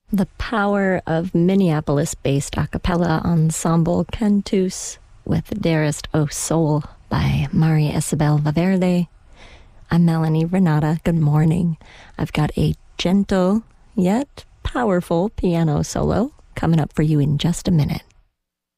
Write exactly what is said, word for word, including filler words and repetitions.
The power of Minneapolis-based a cappella ensemble Cantus with Dearest O Soul by Maria Isabel Valverde. I'm Melanie Renata. Good morning. I've got a gentle yet powerful piano solo coming up for you in just a minute.